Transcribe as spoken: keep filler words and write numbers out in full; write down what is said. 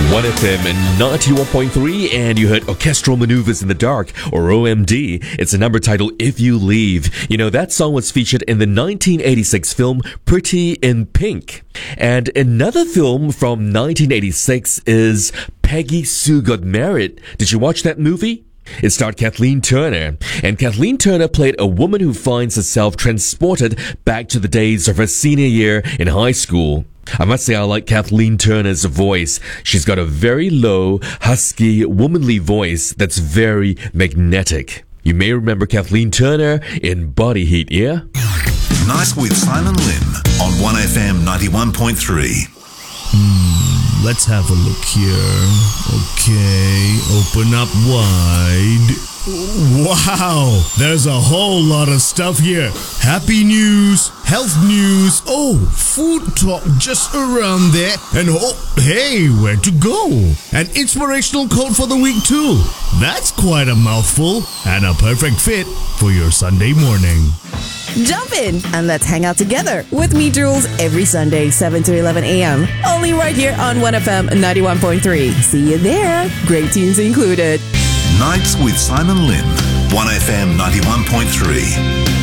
one F M ninety-one point three, and you heard Orchestral Maneuvers in the Dark, or O M D. It's a number titled If You Leave. You know, that song was featured in the nineteen eighty-six film Pretty in Pink. And another film from nineteen eighty-six is Peggy Sue Got Married. Did you watch that movie? It starred Kathleen Turner, and Kathleen Turner played a woman who finds herself transported back to the days of her senior year in high school. I must say I like Kathleen Turner's voice. She's got a very low, husky, womanly voice that's very magnetic. You may remember Kathleen Turner in Body Heat, yeah? Nice with Simon Lim on one F M ninety-one point three. Hmm, let's have a look here. Okay, open up wide. Wow, there's a whole lot of stuff here. Happy news, health news, oh, food talk just around there, and oh, hey, where to go? An inspirational quote for the week too. That's quite a mouthful, and a perfect fit for your Sunday morning. Jump in and let's hang out together with me, Jules, every Sunday, seven to eleven a.m. Only right here on one F M ninety-one point three. See you there. Great tunes included. Nights with Simon Lim, one F M ninety-one point three.